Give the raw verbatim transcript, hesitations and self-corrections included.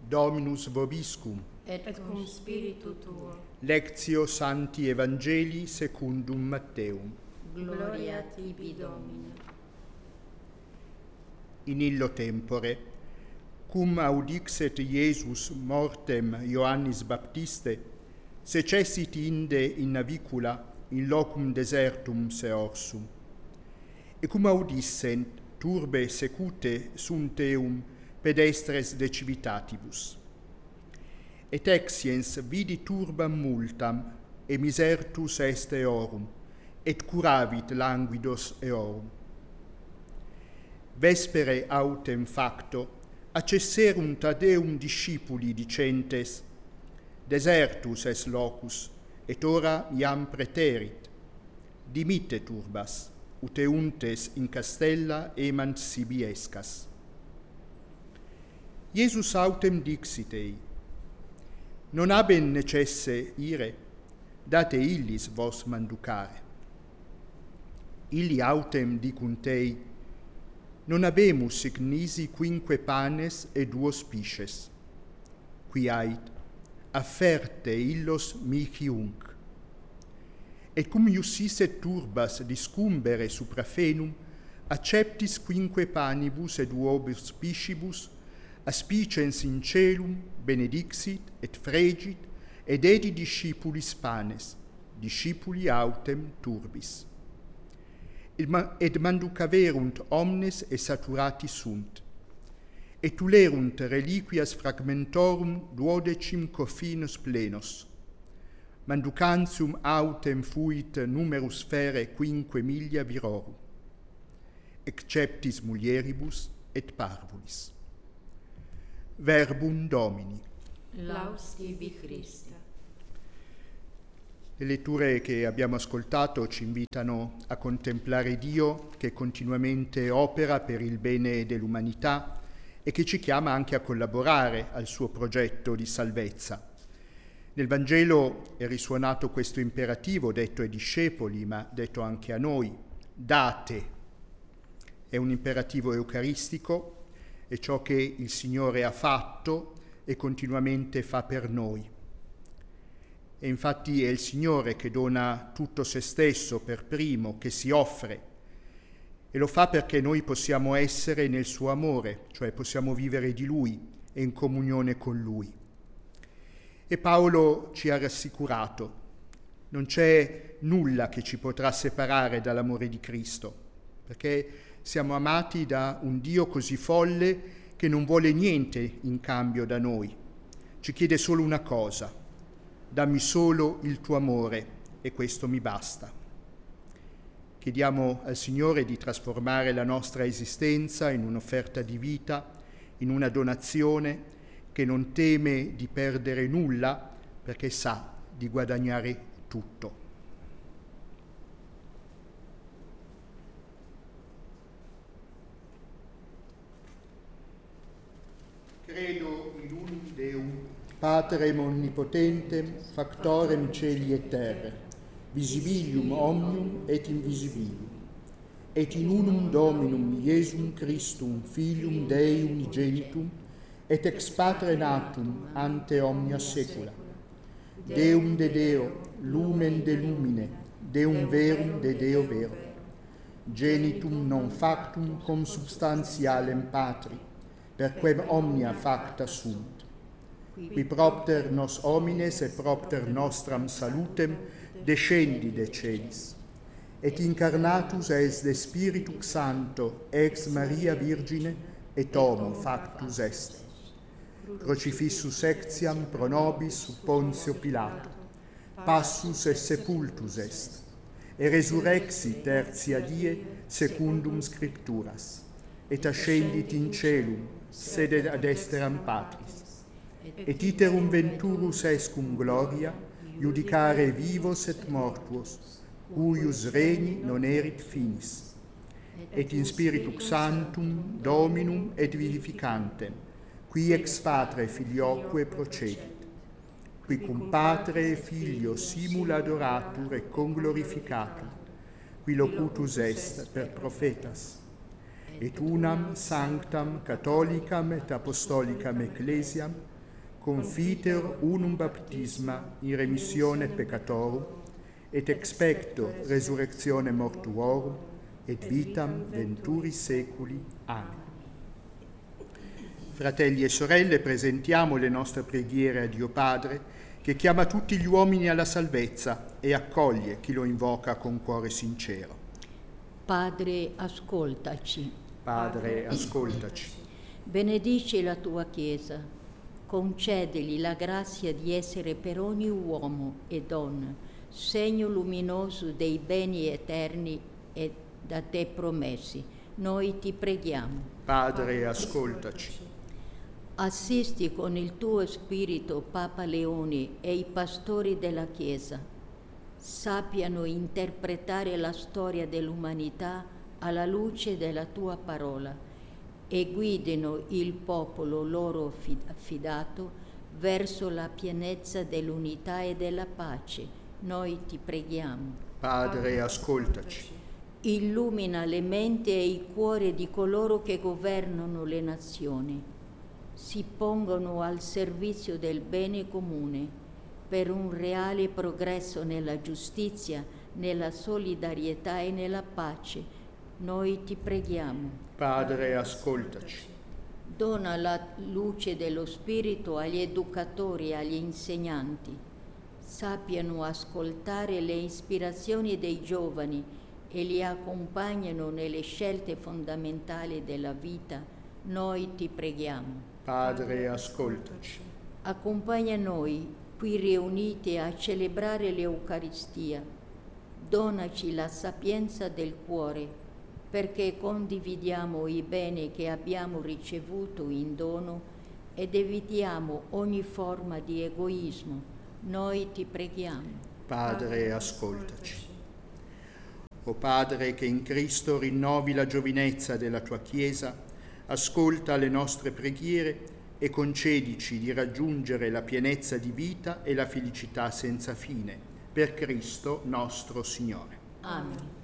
Dominus vobiscum. Et cum spiritu tuo. Lectio Sancti Evangelii secundum Matteum. Gloria tibi, Domine. In illo tempore, cum audixet Iesus mortem Ioannis Baptiste, secessit inde in navicula in locum desertum seorsum. E cum audissent turbe secute sunt eum pedestres de civitatibus. Et exiens vidi turbam multam, e misertus est eorum, et curavit languidos eorum. Vespere autem facto, accesserunt ad eum discipuli dicentes, desertus es locus, et ora iam preterit. Dimitte turbas, ut euntes in castella emant sibi escas. Iesus autem dixit ei, non haben necesse ire, date illis vos manducare. Illi autem dicunt ei, non habemus sic nisi quinque panes et duos pisces, qui ait, afferte illos mihi unc. Et cum iusisset turbas discumbere supra fenum, acceptis quinque panibus et duobus piscibus, aspicens in celum, benedixit et fregit, et dedi discipulis panes, discipuli autem turbis. Et manducaverunt omnes et saturati sunt, et ulerunt reliquias fragmentorum duodecim coffinus plenos. Manducantium autem fuit numerus fere quinque milia virorum, exceptis mulieribus et parvulis. Verbum Domini. Laus tibi Christe. Le letture che abbiamo ascoltato ci invitano a contemplare Dio che continuamente opera per il bene dell'umanità e che ci chiama anche a collaborare al suo progetto di salvezza. Nel Vangelo è risuonato questo imperativo detto ai discepoli, ma detto anche a noi: date. È un imperativo eucaristico, è ciò che il Signore ha fatto e continuamente fa per noi. E infatti è il Signore che dona tutto se stesso per primo, che si offre, e lo fa perché noi possiamo essere nel suo amore, cioè possiamo vivere di Lui e in comunione con Lui. E Paolo ci ha rassicurato: non c'è nulla che ci potrà separare dall'amore di Cristo, perché siamo amati da un Dio così folle che non vuole niente in cambio da noi. Ci chiede solo una cosa: dammi solo il tuo amore e questo mi basta. Chiediamo al Signore di trasformare la nostra esistenza in un'offerta di vita, in una donazione che non teme di perdere nulla perché sa di guadagnare tutto. Credo in unum Deum, Paterem omnipotentem, factorem celi et terrae, visibilium omnium et invisibilium, et in unum Dominum Iesum Christum, Filium Dei unigenitum, et ex Patre natum ante omnia saecula, Deum de Deo, lumen de lumine, Deum verum de Deo vero, genitum non factum consubstantialem Patri, perquem omnia facta sunt, qui propter nos homines et propter nostram salutem descendi de celis, et incarnatus es de Spiritu Sancto ex Maria Virgine et homo factus est, crucifissus ectiam pro nobis sub Pontio Pilato, passus et sepultus est, et resurrexit tertia die secundum Scripturas, et ascendit in celum, sede ad esteram Patris, et iterum venturus est cum gloria, judicare vivos et mortuos, cuius regni non erit finis, et in Spiritu Sanctum Dominum et vivificantem, qui ex Patre Filioque procedit, qui cum Patre e Filio simul adoratur et conglorificatur, qui locutus est per prophetas, et unam sanctam catholicam et apostolicam ecclesiam confiteor unum baptisma in remissione peccatorum, et expecto resurrectione mortuorum, et vitam venturis seculi. Amen. Fratelli e sorelle, presentiamo le nostre preghiere a Dio Padre, che chiama tutti gli uomini alla salvezza e accoglie chi lo invoca con cuore sincero. Padre, ascoltaci. Padre, ascoltaci. Benedici la tua Chiesa, concedili la grazia di essere per ogni uomo e donna segno luminoso dei beni eterni e da te promessi. Noi ti preghiamo. Padre, ascoltaci. Assisti con il tuo spirito Papa Leone e i pastori della Chiesa. Sappiano interpretare la storia dell'umanità alla luce della tua parola e guidino il popolo loro affidato verso la pienezza dell'unità e della pace. Noi ti preghiamo. Padre, ascoltaci. Illumina le menti e i cuori di coloro che governano le nazioni. Si pongono al servizio del bene comune per un reale progresso nella giustizia, nella solidarietà e nella pace. Noi ti preghiamo. Padre, ascoltaci. Dona la luce dello Spirito agli educatori e agli insegnanti. Sappiano ascoltare le ispirazioni dei giovani e li accompagnano nelle scelte fondamentali della vita. Noi ti preghiamo. Padre, ascoltaci. Accompagna noi qui riuniti a celebrare l'Eucaristia. Donaci la sapienza del cuore, perché condividiamo i beni che abbiamo ricevuto in dono ed evitiamo ogni forma di egoismo. Noi ti preghiamo. Padre, ascoltaci. O Padre, che in Cristo rinnovi la giovinezza della tua Chiesa, ascolta le nostre preghiere e concedici di raggiungere la pienezza di vita e la felicità senza fine. Per Cristo nostro Signore. Amen.